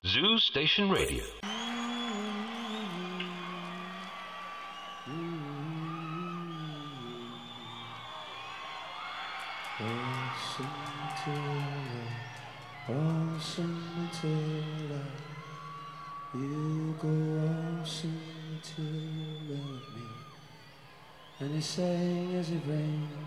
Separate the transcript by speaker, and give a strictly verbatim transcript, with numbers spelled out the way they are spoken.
Speaker 1: Zoo Station Radio.
Speaker 2: Awesome Matilda, awesome Matilda, you go awesome Matilda with me. And he sang as it rained